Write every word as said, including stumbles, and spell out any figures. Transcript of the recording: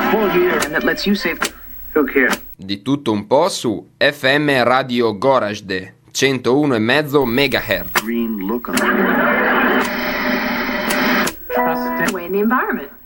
and that lets you save. Di tutto un po' su F M Radio Gorazde centouno e mezzo megahertz. Green look on. Trust in the environment.